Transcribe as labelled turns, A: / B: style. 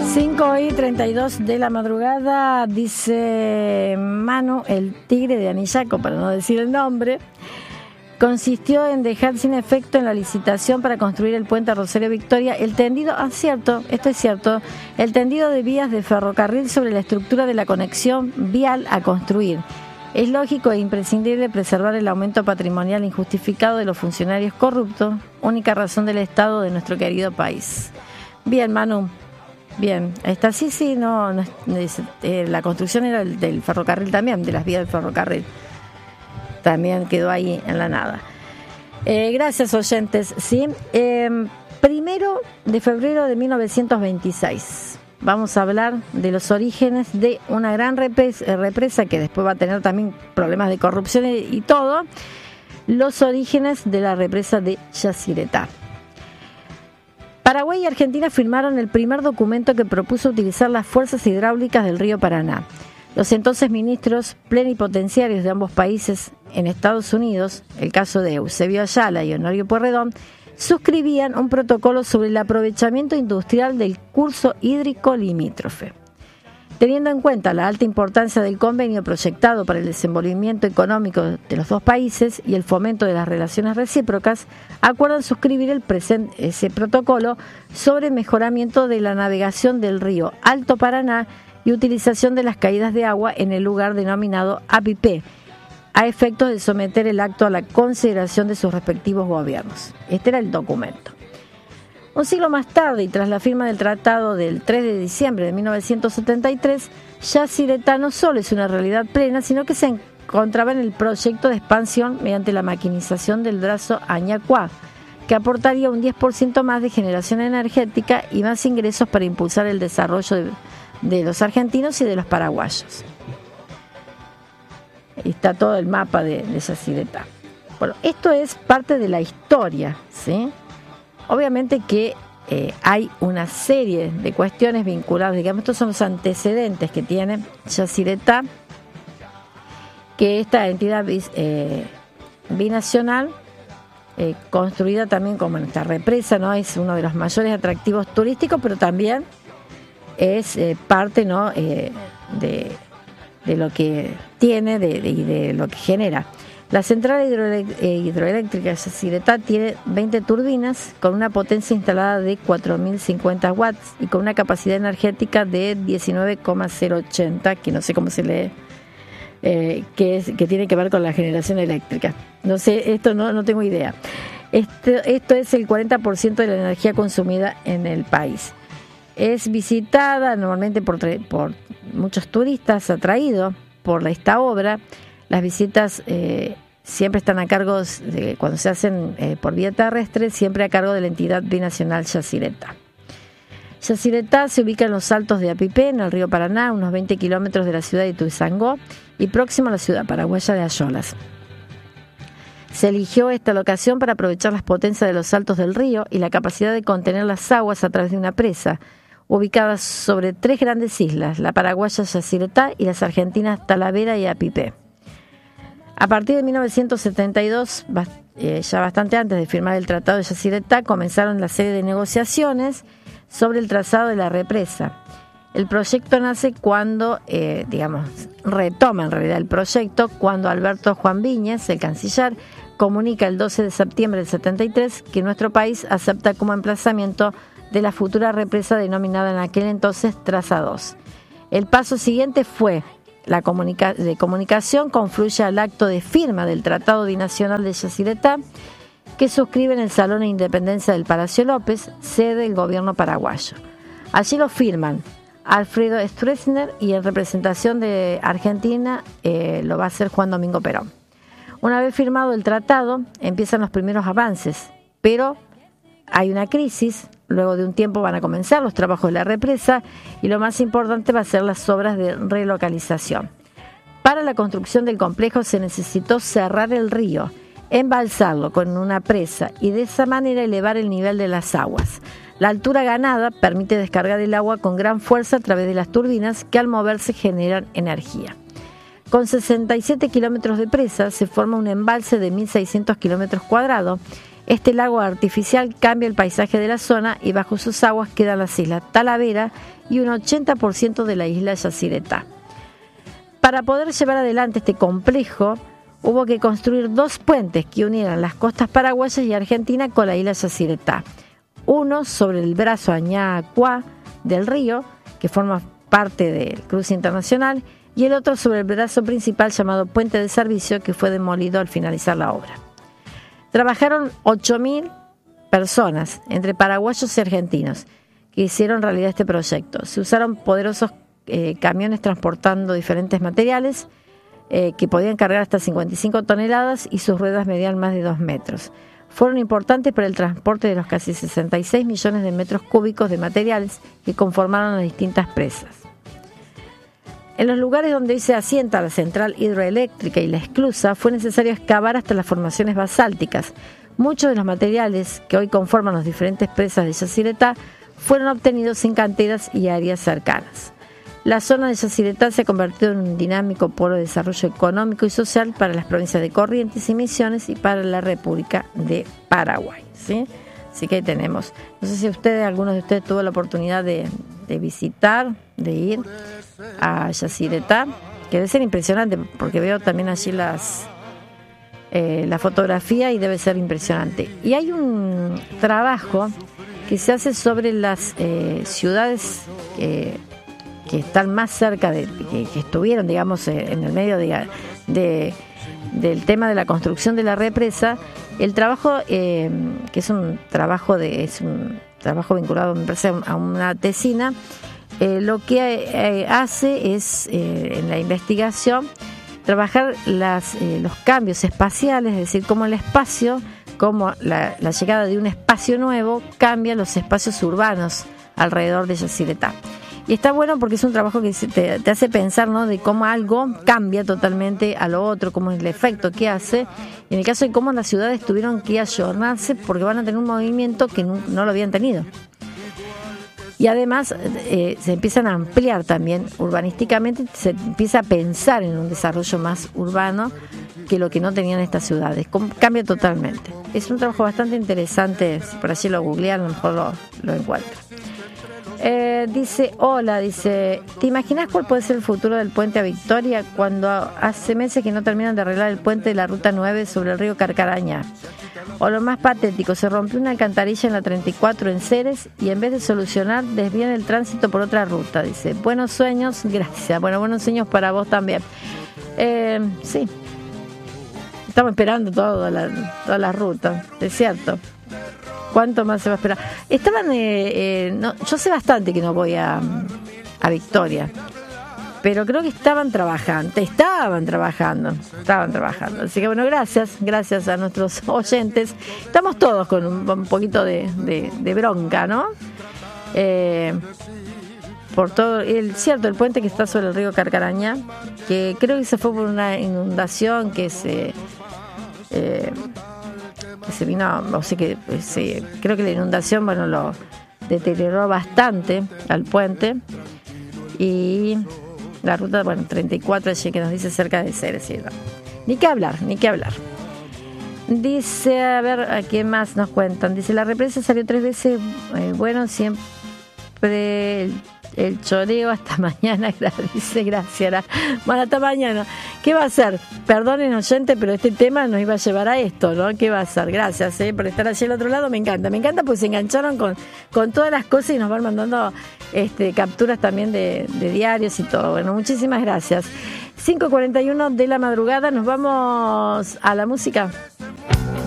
A: 5:32 de la madrugada, dice Manu, el tigre de Anillaco, para no decir el nombre, consistió en dejar sin efecto en la licitación para construir el puente Rosario Victoria el tendido, cierto, esto es cierto, el tendido de vías de ferrocarril sobre la estructura de la conexión vial a construir. Es lógico e imprescindible preservar el aumento patrimonial injustificado de los funcionarios corruptos, única razón del Estado de nuestro querido país. Bien, Manu. Bien, está sí, no la construcción era del ferrocarril también, de las vías del ferrocarril. También quedó ahí en la nada. Gracias, oyentes. ¿Sí? 1 de febrero de 1926. Vamos a hablar de los orígenes de una gran represa que después va a tener también problemas de corrupción y todo. Los orígenes de la represa de Yacyretá. Paraguay y Argentina firmaron el primer documento que propuso utilizar las fuerzas hidráulicas del río Paraná. Los entonces ministros plenipotenciarios de ambos países en Estados Unidos, el caso de Eusebio Ayala y Honorio Pueyrredón, suscribían un protocolo sobre el aprovechamiento industrial del curso hídrico limítrofe. Teniendo en cuenta la alta importancia del convenio proyectado para el desenvolvimiento económico de los dos países y el fomento de las relaciones recíprocas, acuerdan suscribir ese protocolo sobre mejoramiento de la navegación del río Alto Paraná y utilización de las caídas de agua en el lugar denominado APIP, a efectos de someter el acto a la consideración de sus respectivos gobiernos. Este era el documento. Un siglo más tarde, y tras la firma del tratado del 3 de diciembre de 1973, Yacyretá no solo es una realidad plena, sino que se encontraba en el proyecto de expansión mediante la maquinización del brazo Añacuá, que aportaría un 10% más de generación energética y más ingresos para impulsar el desarrollo de los argentinos y de los paraguayos. Ahí está todo el mapa de Yacyretá. Bueno, esto es parte de la historia, ¿sí? Obviamente que hay una serie de cuestiones vinculadas, digamos, estos son los antecedentes que tiene Yacyretá, que esta entidad binacional, construida también como esta represa, ¿no? Es uno de los mayores atractivos turísticos, pero también es parte, ¿no? de lo que tiene y de lo que genera. La central hidroeléctrica de Yacyretá tiene 20 turbinas con una potencia instalada de 4.050 watts y con una capacidad energética de 19,080, que no sé cómo se lee, que tiene que ver con la generación eléctrica. No sé, esto no tengo idea. Esto es el 40% de la energía consumida en el país. Es visitada normalmente por muchos turistas atraídos por esta obra. Las visitas siempre están a cargo, cuando se hacen por vía terrestre, siempre a cargo de la entidad binacional Yacyretá. Yacyretá se ubica en los altos de Apipé, en el río Paraná, unos 20 kilómetros de la ciudad de Ituzaingó y próximo a la ciudad paraguaya de Ayolas. Se eligió esta locación para aprovechar las potencias de los altos del río y la capacidad de contener las aguas a través de una presa, ubicadas sobre 3 grandes islas, la paraguaya Yacyretá y las argentinas Talavera y Apipé. A partir de 1972, ya bastante antes de firmar el Tratado de Yacyretá, comenzaron la serie de negociaciones sobre el trazado de la represa. El proyecto nace cuando, retoma en realidad el proyecto cuando Alberto Juan Viñas, el canciller, comunica el 12 de septiembre del 73 que nuestro país acepta como emplazamiento de la futura represa denominada en aquel entonces Traza 2. El paso siguiente fue la comunicación confluye al acto de firma del Tratado Binacional de Yacyretá, que suscribe en el Salón de Independencia del Palacio López, sede del gobierno paraguayo. Allí lo firman Alfredo Stroessner y en representación de Argentina lo va a hacer Juan Domingo Perón. Una vez firmado el tratado, empiezan los primeros avances, pero hay una crisis. Luego de un tiempo van a comenzar los trabajos de la represa y lo más importante va a ser las obras de relocalización. Para la construcción del complejo se necesitó cerrar el río, embalsarlo con una presa y de esa manera elevar el nivel de las aguas. La altura ganada permite descargar el agua con gran fuerza a través de las turbinas que al moverse generan energía. Con 67 kilómetros de presa se forma un embalse de 1.600 kilómetros cuadrados, Este lago artificial cambia el paisaje de la zona y bajo sus aguas quedan las islas Talavera y un 80% de la isla Yacyretá. Para poder llevar adelante este complejo, hubo que construir 2 puentes que unieran las costas paraguayas y argentina con la isla Yacyretá. Uno sobre el brazo Añacuá del río, que forma parte del cruce internacional, y el otro sobre el brazo principal llamado Puente de Servicio, que fue demolido al finalizar la obra. Trabajaron 8.000 personas, entre paraguayos y argentinos, que hicieron realidad este proyecto. Se usaron poderosos camiones transportando diferentes materiales que podían cargar hasta 55 toneladas y sus ruedas medían más de 2 metros. Fueron importantes para el transporte de los casi 66 millones de metros cúbicos de materiales que conformaron las distintas presas. En los lugares donde hoy se asienta la central hidroeléctrica y la esclusa, fue necesario excavar hasta las formaciones basálticas. Muchos de los materiales que hoy conforman las diferentes presas de Yacyretá fueron obtenidos en canteras y áreas cercanas. La zona de Yacyretá se ha convertido en un dinámico polo de desarrollo económico y social para las provincias de Corrientes y Misiones y para la República de Paraguay, ¿sí? Así que ahí tenemos. No sé si algunos de ustedes tuvo la oportunidad de visitar, de ir a Yacyretá, que debe ser impresionante porque veo también allí la fotografía y debe ser impresionante. Y hay un trabajo que se hace sobre las ciudades que están más cerca que estuvieron, digamos, en el medio del tema de la construcción de la represa. El trabajo, que es un trabajo vinculado, me parece, a una tesina, lo que hace es, en la investigación, trabajar los cambios espaciales, es decir, cómo el espacio, cómo la llegada de un espacio nuevo cambia los espacios urbanos alrededor de Yacyretá. Y está bueno porque es un trabajo que te hace pensar, ¿no?, de cómo algo cambia totalmente a lo otro, cómo es el efecto que hace. Y en el caso de cómo las ciudades tuvieron que ayornarse porque van a tener un movimiento que no lo habían tenido. Y además se empiezan a ampliar también urbanísticamente, se empieza a pensar en un desarrollo más urbano que lo que no tenían estas ciudades. Cambia totalmente. Es un trabajo bastante interesante, si por allí lo googlean, a lo mejor lo encuentran. Dice, ¿te imaginas cuál puede ser el futuro del puente a Victoria cuando hace meses que no terminan de arreglar el puente de la Ruta 9 sobre el río Carcarañá? O lo más patético, se rompió una alcantarilla en la 34 en Ceres y en vez de solucionar desvían el tránsito por otra ruta. Dice, buenos sueños, gracias. Bueno, buenos sueños para vos también. Sí, estamos esperando todas las rutas, es cierto. ¿Cuánto más se va a esperar? Yo sé bastante que no voy a Victoria, pero creo que estaban trabajando. Así que bueno, gracias a nuestros oyentes. Estamos todos con un poquito de bronca, ¿no? Por todo, el puente que está sobre el río Carcarañá, que creo que se fue por una inundación que se vino, o sea que creo que la inundación, bueno, lo deterioró bastante al puente. Y la ruta, 34 allí que nos dice cerca de Ceres, ¿sí? Ni que hablar. Dice, a ver, ¿a qué más nos cuentan? Dice, la represa salió 3 veces, siempre el choreo hasta mañana, dice Graciela. Bueno, hasta mañana. ¿Qué va a hacer? Perdonen, oyente, pero este tema nos iba a llevar a esto, ¿no? ¿Qué va a hacer? Gracias por estar allí al otro lado. Me encanta porque se engancharon con todas las cosas y nos van mandando capturas también de diarios y todo. Bueno, muchísimas gracias. 5:41 de la madrugada, nos vamos a la música.